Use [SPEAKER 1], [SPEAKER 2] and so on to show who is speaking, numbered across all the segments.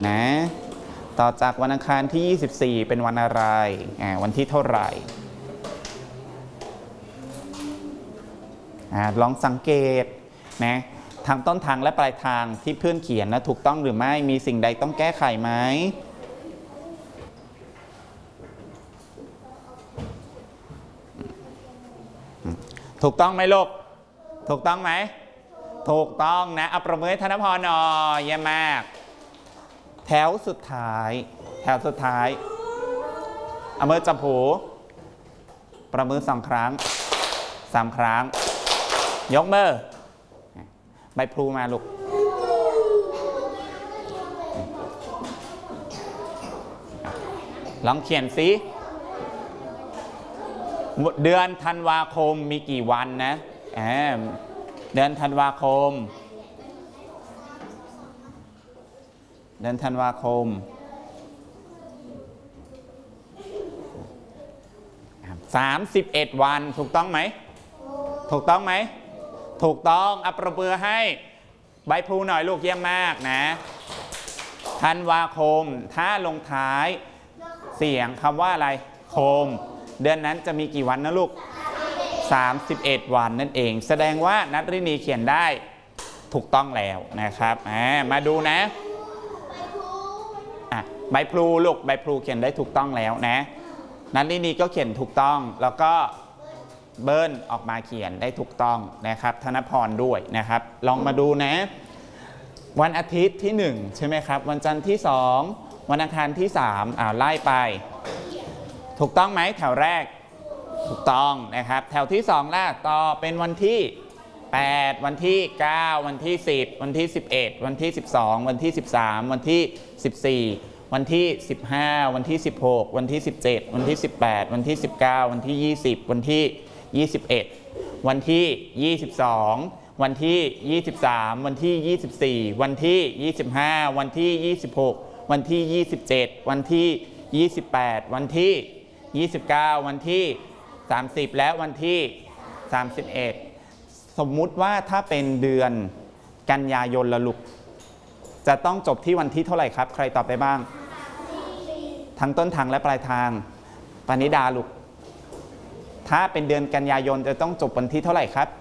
[SPEAKER 1] นะต่อจากวันอังคารที่24เป็นวันอะไรวันที่เท่าไหร่ลองสังเกตนะทางต้นทางและปลายทางที่เพื่อนเขียนนะถูกต้องหรือไม่มีสิ่งใดต้องแก้ไขไหมถูกต้องไหมลูกถูกต้องไหมถูกต้องนะเอาประมือให้ธนพรหน่อยเยี่ยมมากแถวสุดท้ายเอามือจับหูประมือ2 ครั้ง3 ครั้งยกมือใบพลูมาลูกลองเขียนสิเดือนธันวาคมมีกี่วันนะเดือนธันวาคม31 วันถูกต้องไหมถูกต้องไหมถูกต้องอัปรบมือให้ใบพลูหน่อยลูกเยี่ยมมากนะธันวาคมถ้าลงท้ายเสียงคำว่าอะไรโคมเดือนนั้นจะมีกี่วันนะลูก31 วันนั่นเองแสดงว่านัทรินีเขียนได้ถูกต้องแล้วนะครับมาดูนะใบพลูลูกใบพลูเขียนได้ถูกต้องแล้วนะนัทรินีก็เขียนถูกต้องแล้วก็เบิ้ลออกมาเขียนได้ถูกต้องนะครับธนพรด้วยนะครับลองมาดูนะวันอาทิตย์ที่1ใช่ไหมครับวันจันทร์ที่2วันอังคารที่3ไล่ไปถูกต้องไหมแถวแรกถูกต้องนะครับแถวที่2ล่ะต่อเป็นวันที่8วันที่9วันที่10วันที่11วันที่12วันที่13วันที่14วันที่15วันที่16วันที่17วันที่18วันที่19วันที่20วันที่21วันที่22วันที่23วันที่24วันที่25วันที่26วันที่27วันที่28วันที่29วันที่30และวันที่31สมมุติว่าถ้าเป็นเดือนกันยายนละลูกจะต้องจบที่วันที่เท่าไหร่ครับใครตอบได้บ้างทั้งต้นทางและปลายทางปณิดาลูกถ้าเป็นเดือนกันยายนจะต้องจบวันที่เท่าไหร่ครับ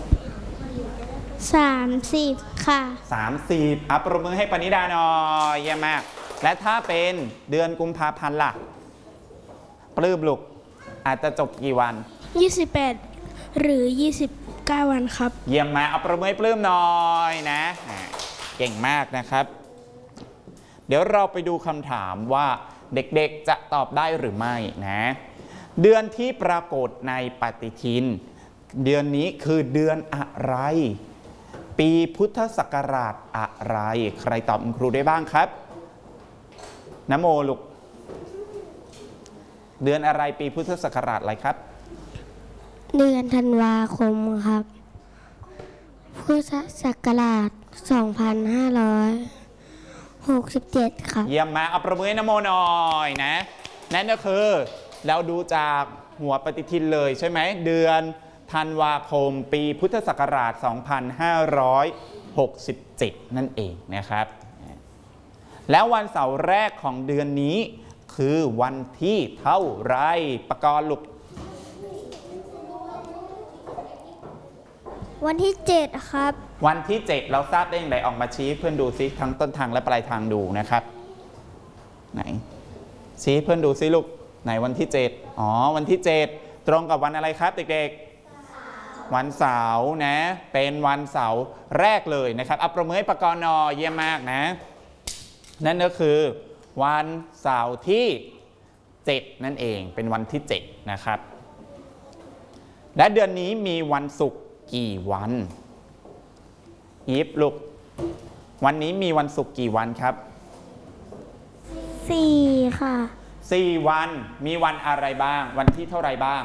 [SPEAKER 2] 30ค่ะ
[SPEAKER 1] 30ปรบมือให้ปณิดาหน่อยเยี่ยมมากและถ้าเป็นเดือนกุมภาพันธ์ล่ะปลื้มลูกอาจจะจบกี่วัน
[SPEAKER 2] 28หรือ29วันครับ
[SPEAKER 1] เยี่ยมมากเอาปรบมือให้ปลื้มหน่อยนะเก่งมากนะครับเดี๋ยวเราไปดูคำถามว่าเด็กๆจะตอบได้หรือไม่นะเดือนที่ปรากฏในปฏิทินเดือนนี้คือเดือนอะไรปีพุทธศักราชอะไรใครตอบคุณครูได้บ้างครับนโมลูกเดือนอะไรปีพุทธศักราชอะไรครับ
[SPEAKER 2] เดือนธันวาคมครับพุทธศักราช2567ครับ
[SPEAKER 1] เยี่ยมมากเอาประมือให้นโมหน่อยนะนั่นก็คือเราดูจากหัวปฏิทินเลยใช่ไหมเดือนธันวาคมปีพุทธศักราช2567นั่นเองนะครับแล้ววันเสาร์แรกของเดือนนี้คือวันที่เท่าไรปกรณ์ลูก
[SPEAKER 2] วันที่7ครับ
[SPEAKER 1] วันที่7เราทราบได้อย่างไรออกมาชี้เพื่อนดูซิทั้งต้นทางและปลายทางดูนะครับไหนชี้เพื่อนดูซิลูกไหนวันที่7วันที่7ตรงกับวันอะไรครับเด็กๆวันเสาร์นะเป็นวันเสาร์แรกเลยนะครับเอาประมือให้ปกรณ์เยี่ยมมากนะนั่นก็คือวันเสาร์ที่7นั่นเองเป็นวันที่7นะครับและเดือนนี้มีวันศุกร์กี่วันยิบลูกวันนี้มีวันศุกร์กี่วันครับ
[SPEAKER 2] 4ค่ะ
[SPEAKER 1] 4วันมีวันอะไรบ้างวันที่เท่าไรบ้าง